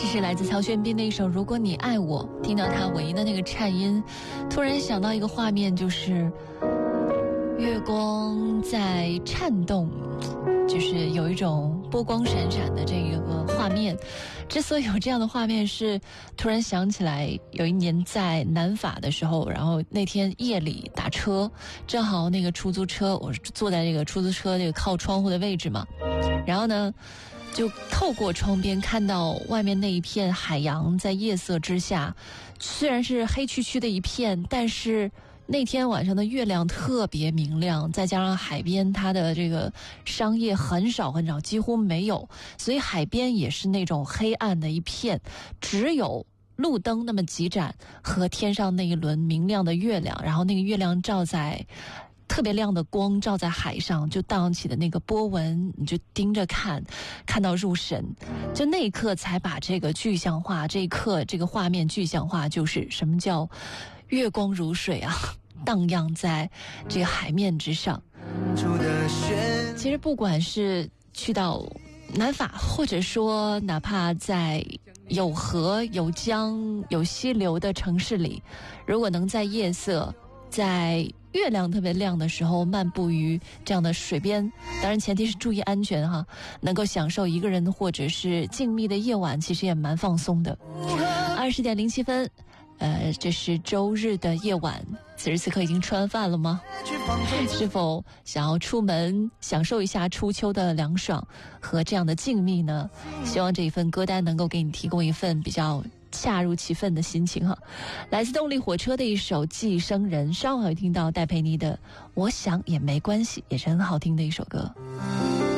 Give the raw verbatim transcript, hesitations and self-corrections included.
是来自曹轩宾的一首《如果你爱我》，听到他尾音的那个颤音，突然想到一个画面，就是月光在颤动，就是有一种波光闪闪的这个画面。之所以有这样的画面，是突然想起来有一年在南法的时候，然后那天夜里打车，正好那个出租车，我坐在这个出租车这个靠窗户的位置嘛，然后呢就透过窗边看到外面那一片海洋，在夜色之下，虽然是黑黢黢的一片，但是那天晚上的月亮特别明亮，再加上海边它的这个商业很少很少，几乎没有，所以海边也是那种黑暗的一片，只有路灯那么几盏和天上那一轮明亮的月亮，然后那个月亮照在特别亮的光照在海上，就荡起的那个波纹，你就盯着看，看到入神，就那一刻才把这个具象化，这一刻这个画面具象化，就是什么叫月光如水啊，荡漾在这个海面之上。其实不管是去到南法，或者说哪怕在有河有江有溪流的城市里，如果能在夜色，在月亮特别亮的时候漫步于这样的水边，当然前提是注意安全哈，能够享受一个人或者是静谧的夜晚，其实也蛮放松的。二十点零七分，呃，这是周日的夜晚，此时此刻已经吃完饭了吗？是否想要出门享受一下初秋的凉爽和这样的静谧呢？希望这一份歌单能够给你提供一份比较恰如其分的心情哈。来自动力火车的一首《寄生人》，稍后会听到戴佩妮的《我想也没关系》，也是很好听的一首歌。